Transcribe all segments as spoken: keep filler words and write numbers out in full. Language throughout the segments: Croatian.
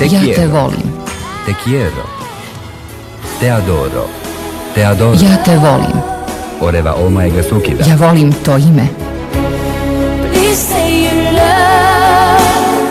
Ja te volim. Te quiero. Te adoro. Te adoro. Ja te volim. Oreva oma ega sukida. Ja volim to ime. Please say you love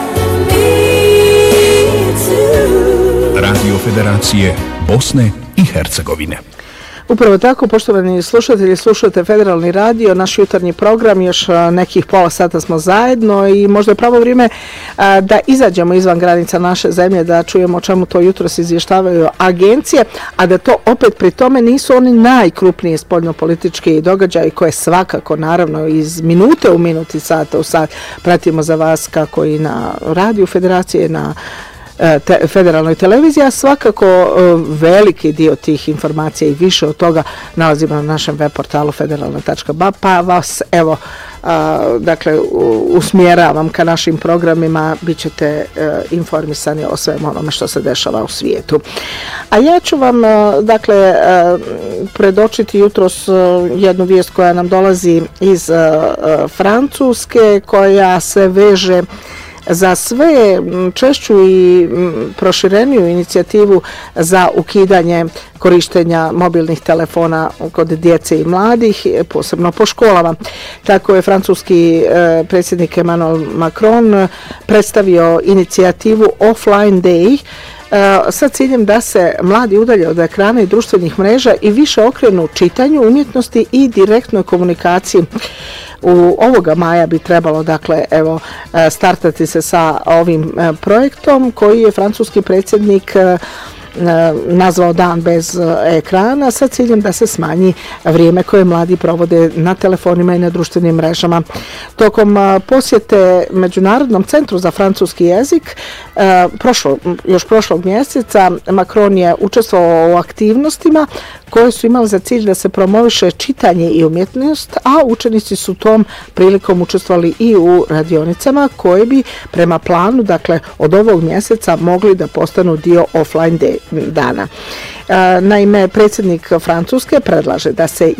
me too. Radio Federacije Bosne i Hercegovine. Upravo tako, poštovani slušatelji, slušate Federalni radio, naš jutarnji program, još nekih pola sata smo zajedno i možda je pravo vrijeme da izađemo izvan granica naše zemlje, da čujemo o čemu to jutro se izvještavaju agencije, a da to opet pri tome nisu oni najkrupniji spoljnopolitički događaji koje svakako, naravno, iz minute u minuti, sata u sat pratimo za vas kako i na radiju Federacije, na Te, federalnoj televiziji, a svakako veliki dio tih informacija i više od toga nalazimo na našem web portalu federalna tačka ba, pa vas evo a, dakle usmjeravam ka našim programima, bit ćete a, informisani o svemu onome što se dešava u svijetu. A ja ću vam a, dakle a, predočiti jutros a, jednu vijest koja nam dolazi iz a, a, Francuske, koja se veže za sve češću i prošireniju inicijativu za ukidanje korištenja mobilnih telefona kod djece i mladih, posebno po školama. Tako je francuski predsjednik Emmanuel Macron predstavio inicijativu Offline Day sa ciljem da se mladi udalje od ekrana i društvenih mreža i više okrenu čitanju, umjetnosti i direktnoj komunikaciji. U ovoga maja bi trebalo, dakle, evo, startati se sa ovim projektom koji je francuski predsjednik nazvao Dan bez ekrana sa ciljem da se smanji vrijeme koje mladi provode na telefonima i na društvenim mrežama. Tokom posjete Međunarodnom centru za francuski jezik prošlo, još prošlog mjeseca Macron je učestvovao u aktivnostima koje su imali za cilj da se promoviše čitanje i umjetnost, a učenici su tom prilikom učestvovali i u radionicama koje bi prema planu, dakle, od ovog mjeseca mogli da postanu dio offline dana. Naime, predsjednik Francuske predlaže da se